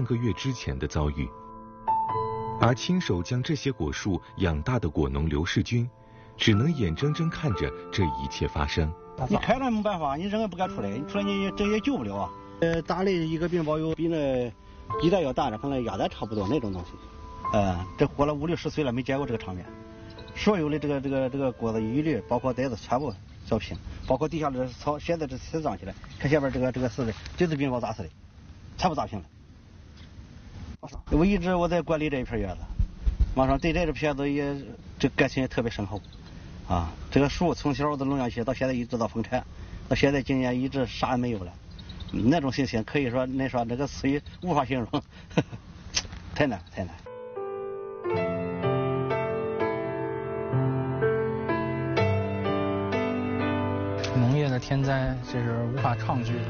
个月之前的遭遇。而亲手将这些果树养大的果农刘世军，只能眼睁睁看着这一切发生。 你开了没办法，你人也不敢出来，你出来你这也救不了啊。打的一个病包有比那鸡蛋要大的，跟那鸭蛋差不多那种东西。这活了50-60岁了，没见过这个场面。所有的这个果子一律包括袋子全部扫平，包括地下的草，现在这才长起来，看下边这个是的，就是病包砸死的，全部砸平了。我一直在管理这一片叶子，马上对这片子也这感情也特别深厚啊。这个树从小都种下去，到现在一直到丰产，到现在今年一直啥也没有了，那种心情可以说那个词语无法形容，呵呵，太难。 农业的天灾这是无法抗拒的。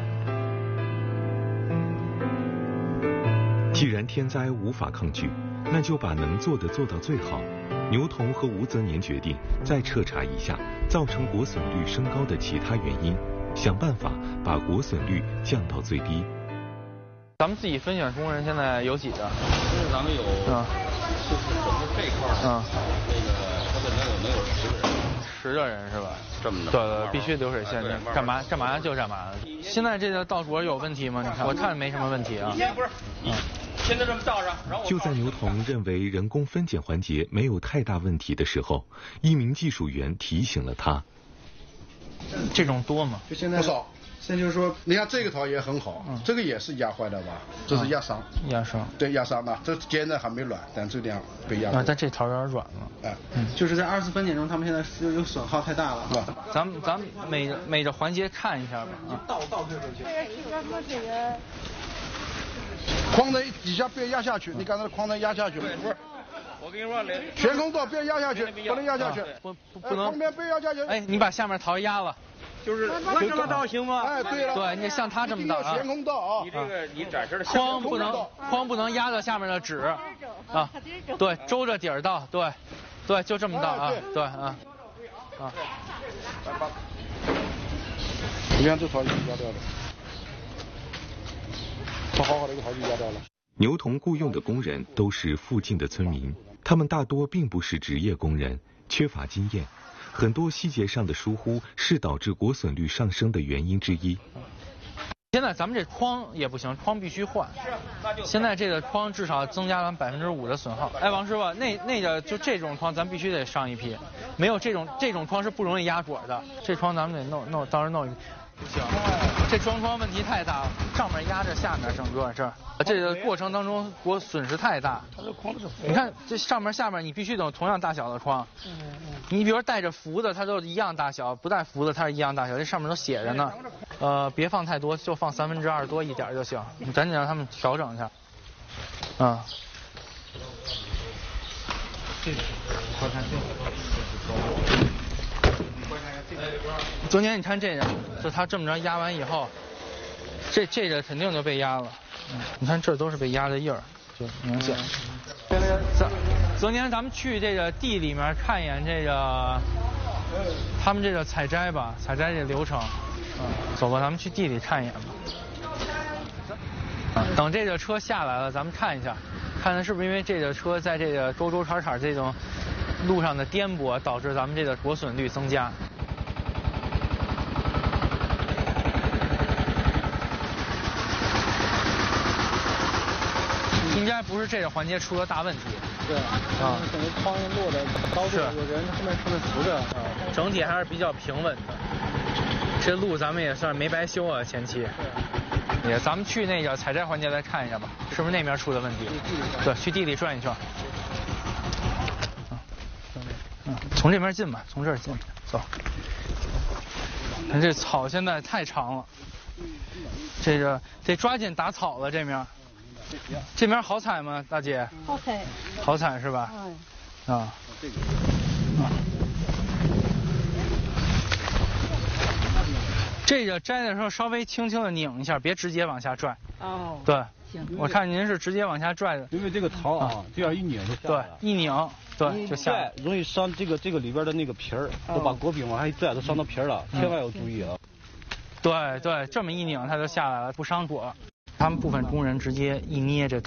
既然天灾无法抗拒，那就把能做的做到最好。牛童和吴泽年决定再彻查一下造成果损率升高的其他原因，想办法把果损率降到最低。 咱们自己分选工人现在有几个？ 就是咱们有，就是整个这块儿，那个他本来能有10个人。 10个人是吧？ 这么的。 对，必须流水线，干嘛就干嘛。现在这个稻果有问题吗？你看，我看没什么问题啊。 不是，你现在这么倒上，然后就在牛童认为人工分拣环节没有太大问题的时候，一名技术员提醒了他。 这种多吗？ 就现在不少。现在就是说，你看这个桃也很好，这个也是压坏的吧？这是压伤。 压伤。对， 压伤的，这尖的还没软，但这点被压。 但这桃有点软了。 就是在2次分拣中，他们现在有损耗太大了。 咱们每个环节看一下吧。 倒退回去。 筐子底下别压下去，你刚才筐子压下去了。不是， 我跟你说， 悬空倒别压下去，不能压下去。 不能。 旁边别压下去。 哎，你把下面桃压了。 就是我这么倒行吗？ 哎，对了。 对，你像他这么倒啊。 悬空倒啊。 你这个你展示的筐不能压到下面的纸啊。对，周着底儿倒，对，就这么倒啊。对啊。 你看这桃已经压掉了。好的一个桃就压掉了。 牛童雇佣的工人都是附近的村民，他们大多并不是职业工人，缺乏经验，很多细节上的疏忽是导致果损率上升的原因之一。 现在咱们这筐也不行，筐必须换。现在这个筐至少增加了5%的损耗。哎，王师傅，那个就这种筐咱必须得上一批，没有这种筐是不容易压果的。这筐咱们得弄，到时候弄一批。不行，这装筐问题太大了，上面压着下面整个这个过程当中果损失太大。你看这上面下面你必须得同样大小的筐。你比如带着浮的它都一样大小，不带浮的它是一样大小，这上面都写着呢。别放太多，就放2/3多一点就行。你赶紧让他们调整一下。观察昨天你看这个，就他这么着压完以后，这个肯定就被压了。你看这都是被压的印儿，就明显。昨天咱们去这个地里面看一眼这个，他们这个采摘吧，采摘这流程。走吧，咱们去地里看一眼吧。等这个车下来了，咱们看一下，看看是不是因为这个车在这个沟沟坎坎这种路上的颠簸，导致咱们这个果损率增加。应该不是这个环节出了大问题。 对，可能筐落的高度，有人后面扶着。 整体还是比较平稳的。这路咱们也算没白修啊，前期。也，咱们去那个采摘环节来看一下吧，是不是那边出的问题？对，去地里转一圈。从这边进吧，从这儿进，走。看这草现在太长了，这个得抓紧打草了。这面好采吗，大姐？ 好采。 好采是吧？这个摘的时候稍微轻轻的拧一下，别直接往下拽。对。行。我看您是直接往下拽的。 因为这个桃这样一拧就下来了。 对，一拧，对，就下来。 容易伤这个里边的那个皮儿，都把果柄往下一拽，都伤到皮儿了，千万要注意啊。 对，这么一拧它就下来了，不伤果。他们部分工人直接一捏这